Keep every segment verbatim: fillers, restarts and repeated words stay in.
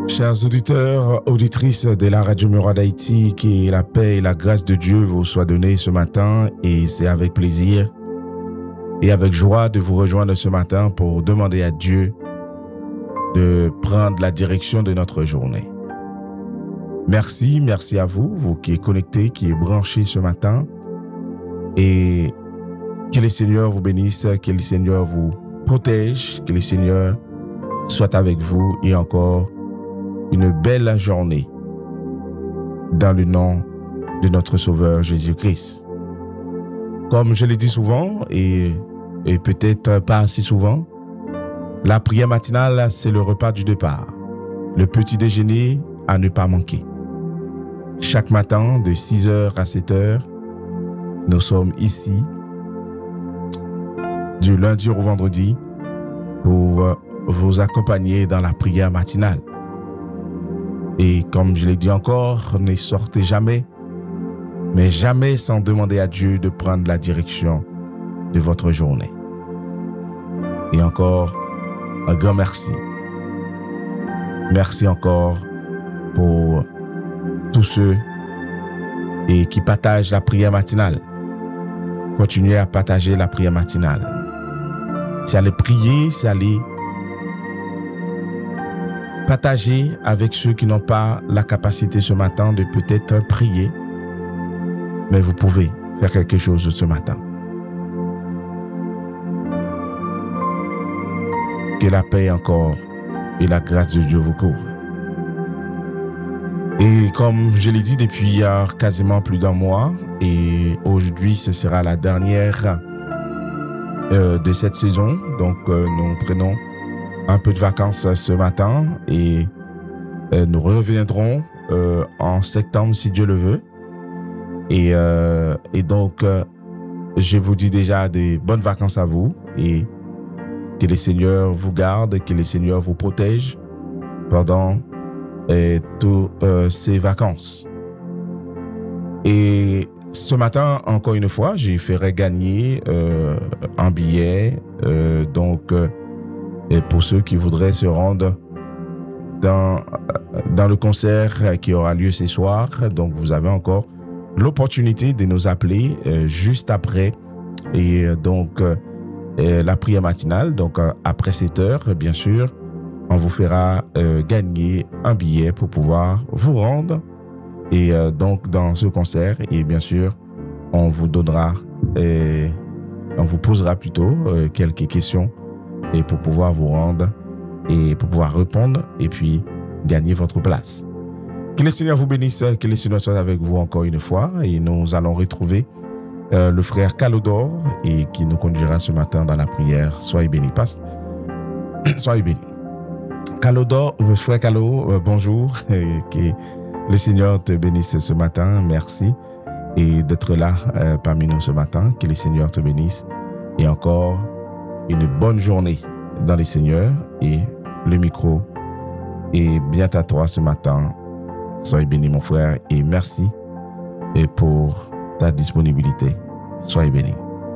Chers auditeurs, auditrices de la Radio Miroir d'Haïti, que la paix et la grâce de Dieu vous soient données ce matin, et c'est avec plaisir et avec joie de vous rejoindre ce matin pour demander à Dieu de prendre la direction de notre journée. Merci, merci à vous, vous qui êtes connectés, qui êtes branchés ce matin, et que le Seigneur vous bénisse, que le Seigneur vous protège, que le Seigneur soit avec vous et encore une belle journée dans le nom de notre Sauveur Jésus-Christ. Comme je l'ai dit souvent et, et peut-être pas assez souvent, la prière matinale, c'est le repas du départ, le petit déjeuner à ne pas manquer. Chaque matin, de six heures à sept heures, nous sommes ici, du lundi au vendredi, pour vous accompagner dans la prière matinale. Et comme je l'ai dit encore, ne sortez jamais, mais jamais sans demander à Dieu de prendre la direction de votre journée. Et encore, un grand merci. Merci encore pour tous ceux et qui partagent la prière matinale. Continuez à partager la prière matinale. C'est aller prier, c'est aller partager avec ceux qui n'ont pas la capacité ce matin de peut-être prier, mais vous pouvez faire quelque chose ce matin. Que la paix encore et la grâce de Dieu vous couvrent. Et comme je l'ai dit depuis hier, quasiment plus d'un mois, et aujourd'hui ce sera la dernière euh, de cette saison, donc euh, nous prenons un peu de vacances ce matin et euh, nous reviendrons euh, en septembre si Dieu le veut. Et, euh, et donc, euh, je vous dis déjà des bonnes vacances à vous et que le Seigneur vous garde, que le Seigneur vous protège pendant euh, toutes euh, ces vacances. Et ce matin, encore une fois, j'ai fait gagner euh, un billet, euh, donc euh, et pour ceux qui voudraient se rendre dans, dans le concert qui aura lieu ce soir. Donc, vous avez encore l'opportunité de nous appeler euh, juste après et euh, donc euh, la prière matinale. Donc, euh, après sept heures, bien sûr, on vous fera euh, gagner un billet pour pouvoir vous rendre et euh, donc dans ce concert. Et bien sûr, on vous donnera, euh, on vous posera plutôt euh, quelques questions et pour pouvoir vous rendre et pour pouvoir répondre et puis gagner votre place. Que le Seigneur vous bénisse, que le Seigneur soit avec vous encore une fois et nous allons retrouver euh, le frère Calodor et qui nous conduira ce matin dans la prière. Soyez bénis, pasteur. Soyez bénis. Calodor, le frère Calo, euh, bonjour et que le Seigneur te bénisse ce matin. Merci et d'être là euh, parmi nous ce matin. Que le Seigneur te bénisse et encore une bonne journée dans les Seigneurs et le micro est bien à toi ce matin. Soyez béni mon frère et merci et pour ta disponibilité. Soyez béni.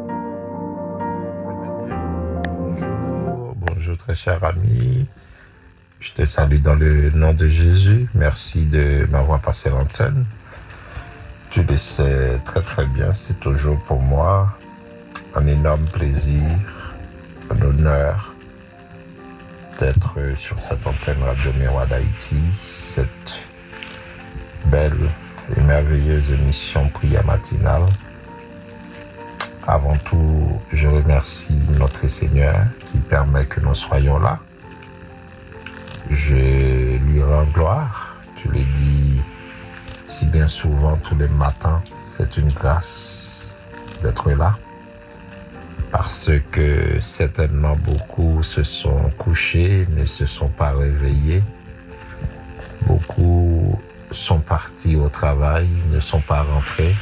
Bonjour, bonjour très cher ami. Je te salue dans le nom de Jésus. Merci de m'avoir passé l'antenne. Tu le sais très très bien, c'est toujours pour moi un énorme plaisir, un honneur d'être sur cette antenne Radio Miroir d'Haïti, cette belle et merveilleuse émission Prière matinale. Avant tout, je remercie notre Seigneur qui permet que nous soyons là. Je lui rends gloire. Tu le dis si bien souvent tous les matins, c'est une grâce d'être là. Parce que certainement beaucoup se sont couchés, ne se sont pas réveillés. Beaucoup sont partis au travail, ne sont pas rentrés.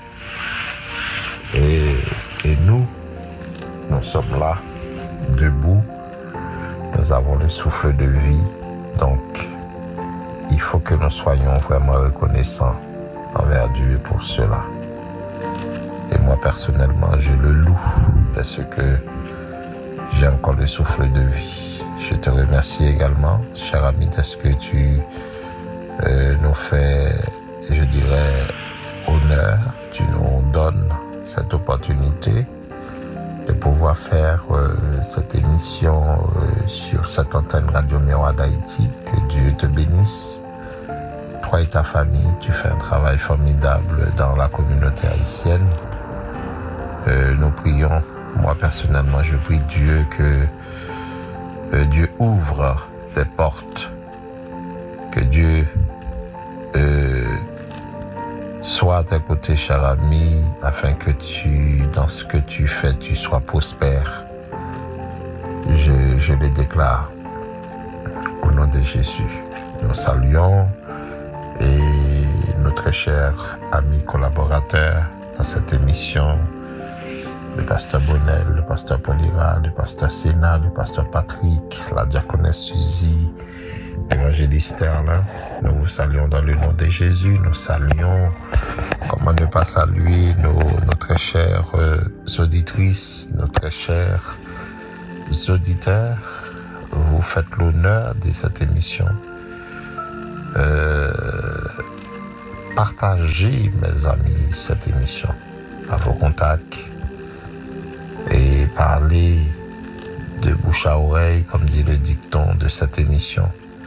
Et, et nous, nous sommes là, debout. Nous avons le souffle de vie. Donc, il faut que nous soyons vraiment reconnaissants envers Dieu pour cela. Et moi, personnellement, je le loue parce que j'ai encore le souffle de vie. Je te remercie également, cher ami, de ce que tu euh, nous fais, je dirais, honneur. Tu nous donnes cette opportunité de pouvoir faire euh, cette émission euh, sur cette antenne Radio Miroir d'Haïti. Que Dieu te bénisse. Toi et ta famille, tu fais un travail formidable dans la communauté haïtienne. Euh, nous prions, moi personnellement, je prie Dieu que euh, Dieu ouvre des portes, que Dieu euh, soit à tes côtés, cher ami, afin que tu, dans ce que tu fais, tu sois prospère. Je, je le déclare au nom de Jésus. Nous saluons et notre cher ami collaborateur dans cette émission, le pasteur Bonnel, le pasteur Polira, le pasteur Sénat, le pasteur Patrick, la diaconesse Suzy, l'évangéliste Sterlin. Nous vous saluons dans le nom de Jésus. Nous saluons, comment ne pas saluer nos, nos très chères euh, auditrices, nos très chers auditeurs. Vous faites l'honneur de cette émission. Euh, partagez, mes amis, cette émission à vos contacts et parlez de bouche à oreille, comme dit le dicton de cette émission.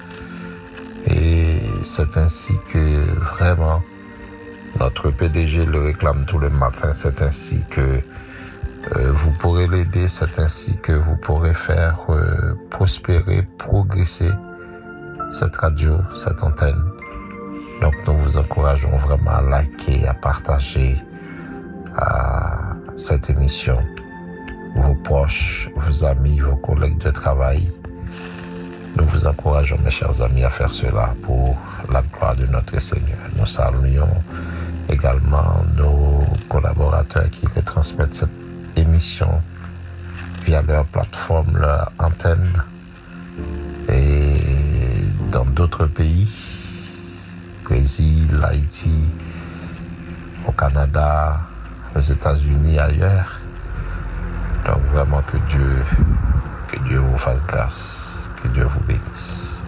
Et c'est ainsi que vraiment notre P D G le réclame tout le matin. C'est ainsi que euh, vous pourrez l'aider. C'est ainsi que vous pourrez faire euh, prospérer, progresser cette radio, cette antenne. Donc nous vous encourageons vraiment à liker, à partager à cette émission. Vos proches, vos amis, vos collègues de travail. Nous vous encourageons, mes chers amis, à faire cela pour la gloire de notre Seigneur. Nous saluons également nos collaborateurs qui retransmettent cette émission via leur plateforme, leur antenne et dans d'autres pays, Brésil, Haïti, au Canada, aux États-Unis, ailleurs. Donc vraiment que Dieu, que Dieu vous fasse grâce, que Dieu vous bénisse.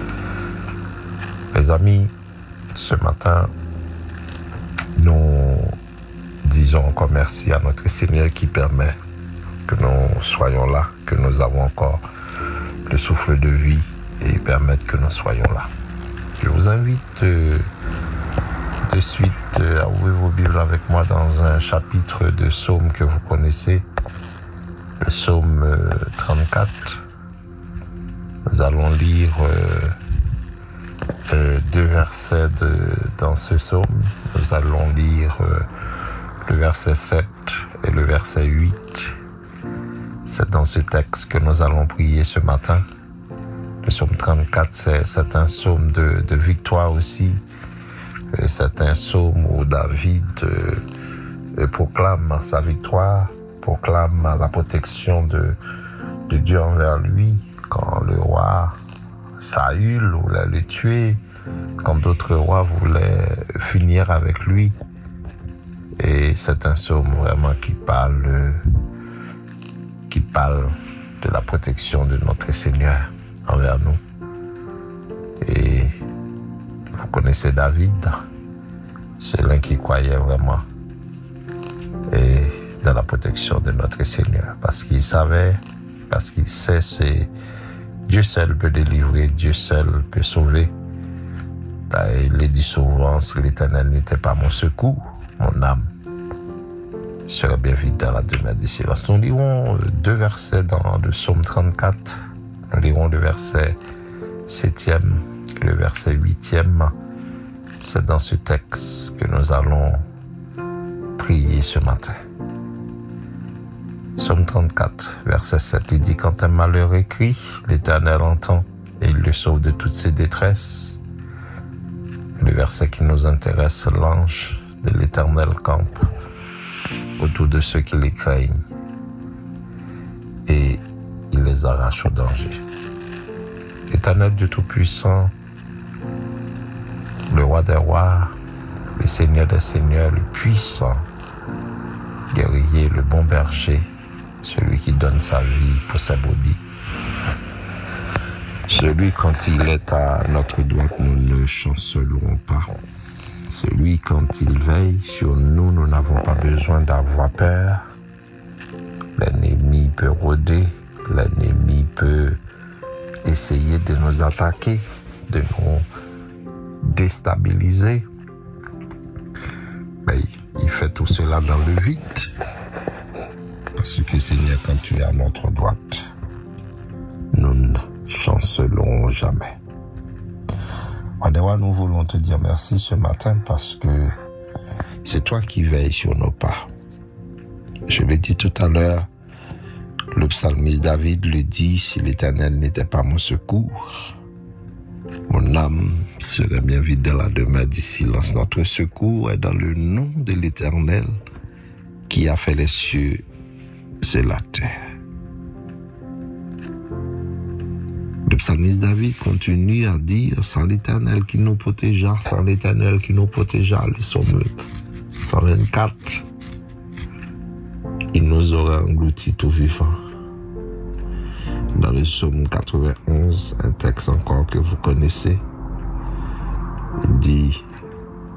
Mes amis, ce matin, nous disons encore merci à notre Seigneur qui permet que nous soyons là, que nous avons encore le souffle de vie et permettre que nous soyons là. Je vous invite euh, de suite euh, à ouvrir vos Bibles avec moi dans un chapitre de psaume que vous connaissez, le psaume euh, trente-quatre. Nous allons lire euh, euh, deux versets de, dans ce psaume. Nous allons lire euh, le verset sept et le verset huit. C'est dans ce texte que nous allons prier ce matin. Le psaume trente-quatre, c'est, c'est un psaume de, de victoire aussi. C'est un psaume où David euh, proclame sa victoire, proclame la protection de, de Dieu envers lui quand le roi Saül voulait le tuer, quand d'autres rois voulaient finir avec lui. Et c'est un psaume vraiment qui parle, qui parle de la protection de notre Seigneur envers nous. Et vous connaissez David, celui qui croyait vraiment et dans la protection de notre Seigneur, parce qu'il savait, parce qu'il sait, c'est Dieu seul peut délivrer, Dieu seul peut sauver. Il le dit souvent, si l'Éternel n'était pas mon secours, mon âme serait bien vite dans la demeure du silence. Nous lirons deux versets dans le psaume trente-quatre. Nous lirons le verset septième et le verset huitième. C'est dans ce texte que nous allons prier ce matin. Psaume trente-quatre, verset sept, il dit « Quand un malheureux crie, l'Éternel entend et il le sauve de toutes ses détresses. » Le verset qui nous intéresse, « L'ange de l'Éternel campe autour de ceux qui les craignent et il les arrache au danger. » Éternel Dieu Tout-Puissant, le roi des rois, le Seigneur des seigneurs, le puissant guerrier, le bon berger, celui qui donne sa vie pour sa brebis. Celui, quand il est à notre droite, nous ne chancelerons pas. Celui, quand il veille sur nous, nous n'avons pas besoin d'avoir peur. L'ennemi peut rôder, l'ennemi peut essayer de nous attaquer, de nous déstabiliser. Mais il fait tout cela dans le vide. Parce que Seigneur, quand tu es à notre droite, nous ne chancelerons jamais. Wadewa, nous voulons te dire merci ce matin parce que c'est toi qui veilles sur nos pas. Je l'ai dit tout à l'heure, le psalmiste David le dit, si l'Éternel n'était pas mon secours, mon âme serait bien vide dans la demeure du silence. Notre secours est dans le nom de l'Éternel qui a fait les cieux et la terre. Le psalmiste David continue à dire, sans l'Éternel qui nous protégea, sans l'Éternel qui nous protégea, le psaume cent vingt-quatre, il nous aura engloutis tout vivant. Dans le psaume quatre-vingt-onze, un texte encore que vous connaissez, il dit,